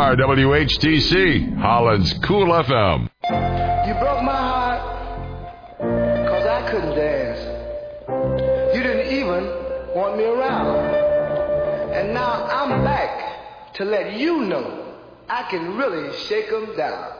are WHTC, Holland's Cool FM. You broke my heart because I couldn't dance. You didn't even want me around. And now I'm back to let you know I can really shake 'em down.